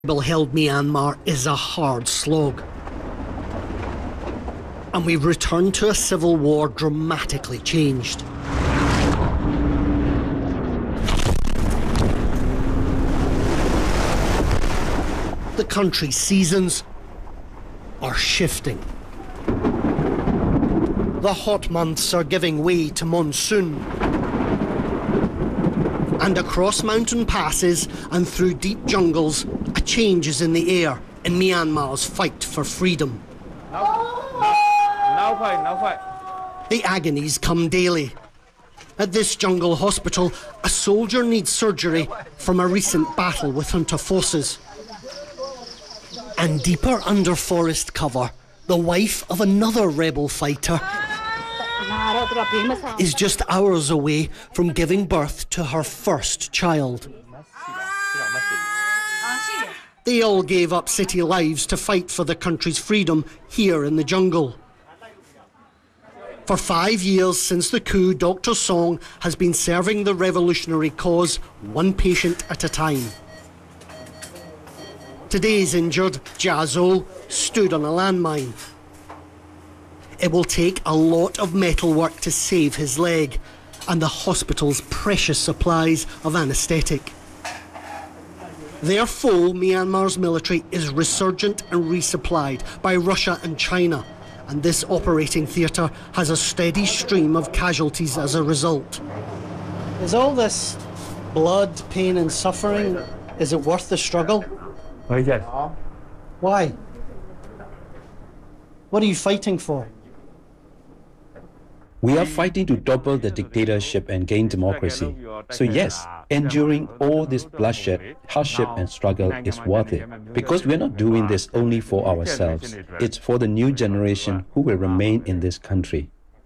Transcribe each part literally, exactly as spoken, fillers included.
Rebel-held Myanmar is a hard slog. And we've returned to a civil war dramatically changed. The country's seasons are shifting. The hot months are giving way to monsoon. And across mountain passes and through deep jungles, a change is in the air in Myanmar's fight for freedom. The agonies come daily. At this jungle hospital, a soldier needs surgery from a recent battle with hunter forces. And deeper under forest cover, the wife of another rebel fighter is just hours away from giving birth to her first child. They all gave up city lives to fight for the country's freedom here in the jungle. For five years since the coup, Doctor Song has been serving the revolutionary cause one patient at a time. Today's injured Jazo stood on a landmine. It will take a lot of metalwork to save his leg and the hospital's precious supplies of anaesthetic. Their foe, Myanmar's military, is resurgent and resupplied by Russia and China, and this operating theatre has a steady stream of casualties as a result. Is all this blood, pain and suffering, is it worth the struggle? Why? What are you fighting for? We are fighting to topple the dictatorship and gain democracy. So yes, enduring all this bloodshed, hardship and struggle is worth it. Because we're not doing this only for ourselves. It's for the new generation who will remain in this country.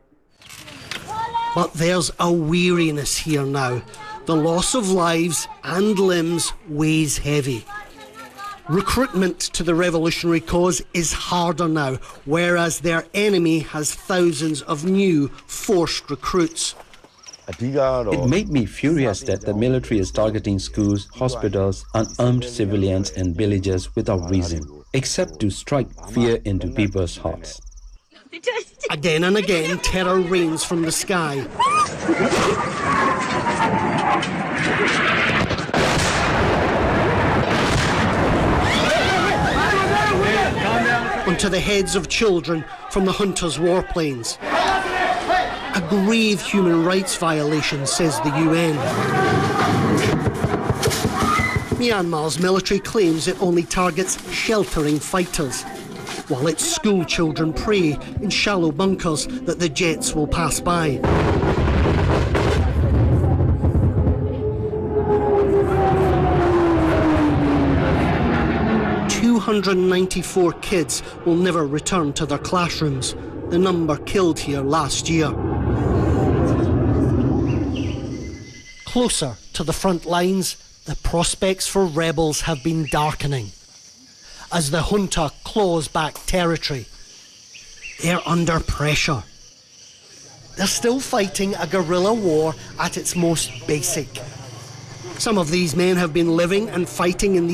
But there's a weariness here now. The loss of lives and limbs weighs heavy. Recruitment to the revolutionary cause is harder now, whereas their enemy has thousands of new forced recruits. It made me furious that the military is targeting schools, hospitals, unarmed civilians and villagers without reason, except to strike fear into people's hearts. Again and again, terror rains from the sky. Onto the heads of children from the hunters' warplanes. A grave human rights violation, says the U N. Myanmar's military claims it only targets sheltering fighters, while its school children pray in shallow bunkers that the jets will pass by. two hundred ninety-four kids will never return to their classrooms, the number killed here last year. Closer to the front lines, the prospects for rebels have been darkening. As the junta claws back territory, they're under pressure. They're still fighting a guerrilla war at its most basic. Some of these men have been living and fighting in the